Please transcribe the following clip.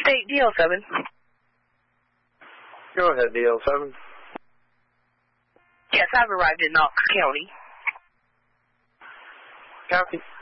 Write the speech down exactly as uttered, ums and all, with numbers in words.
Take D L seven. Go ahead, D L seven. Yes, I've arrived in Knox County. Copy.